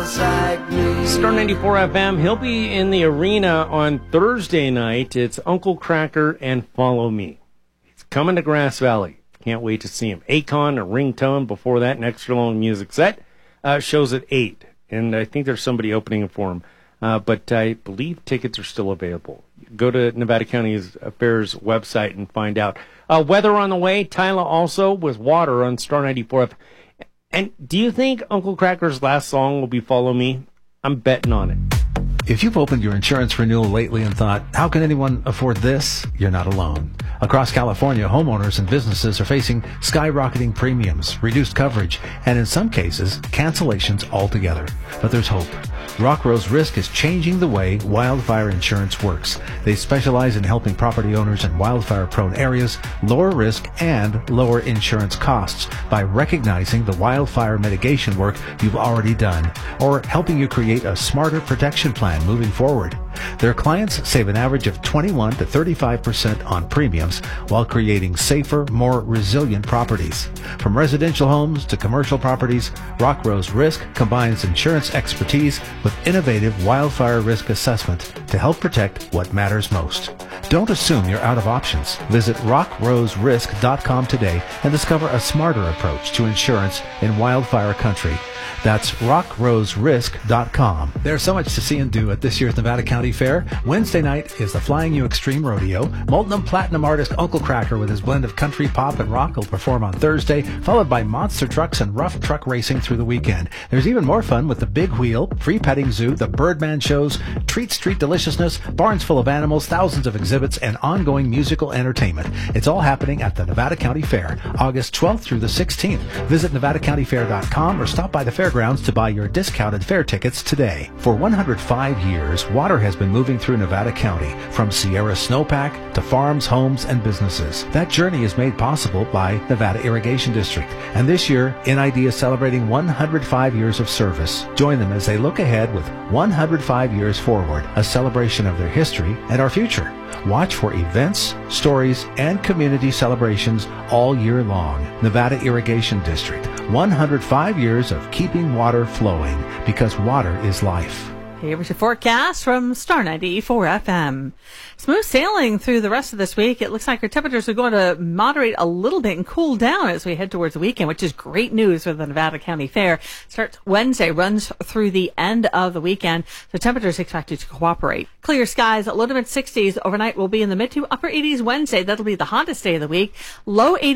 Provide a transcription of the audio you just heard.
girls like me. Star 94 FM. He'll be in the arena on Thursday night. It's Uncle Kracker and Follow Me. He's coming to Grass Valley. Can't wait to see him. Akon, a ringtone before that, an extra long music set. Shows at 8. And I think there's somebody opening for him. But I believe tickets are still available. Go to Nevada County Affairs website and find out. Weather on the way. Tyler also with water on Star 94 FM. And do you think Uncle Kracker's last song will be Follow Me? I'm betting on it. If you've opened your insurance renewal lately and thought, how can anyone afford this? You're not alone. Across California, homeowners and businesses are facing skyrocketing premiums, reduced coverage, and in some cases, cancellations altogether. But there's hope. Rock Rose Risk is changing the way wildfire insurance works. They specialize in helping property owners in wildfire-prone areas lower risk and lower insurance costs by recognizing the wildfire mitigation work you've already done or helping you create a smarter protection plan moving forward. Their clients save an average of 21 to 35% on premiums while creating safer, more resilient properties. From residential homes to commercial properties, Rock Rose Risk combines insurance expertise with innovative wildfire risk assessment to help protect what matters most. Don't assume you're out of options. Visit rockroserisk.com today and discover a smarter approach to insurance in wildfire country. That's rockroserisk.com. There's so much to see and do at this year's Nevada County Fair. Wednesday night is the Flying U Extreme Rodeo. Multnom Platinum artist Uncle Kracker with his blend of country, pop, and rock will perform on Thursday, followed by monster trucks and rough truck racing through the weekend. There's even more fun with the Big Wheel, free petting zoo, the Birdman shows, treat street deliciousness, barns full of animals, thousands of exhibits, and ongoing musical entertainment. It's all happening at the Nevada County Fair, August 12th through the 16th. Visit NevadaCountyFair.com or stop by the fairgrounds to buy your discounted fair tickets today. For 105 years, water has been moving through Nevada County, from Sierra Snowpack to farms, homes, and businesses. That journey is made possible by Nevada Irrigation District, and this year, NID is celebrating 105 years of service. Join them as they look ahead with 105 years forward, a celebration of their history and our future. Watch for events, stories, and community celebrations all year long. Nevada Irrigation District, 105 years of keeping water flowing, because water is life. Here's your forecast from Star 94 FM. Smooth sailing through the rest of this week. It looks like our temperatures are going to moderate a little bit and cool down as we head towards the weekend, which is great news for the Nevada County Fair. Starts Wednesday, runs through the end of the weekend. The temperatures expected to cooperate. Clear skies, low to mid 60s. Overnight will be in the mid to upper 80s Wednesday. That'll be the hottest day of the week. Low 80s.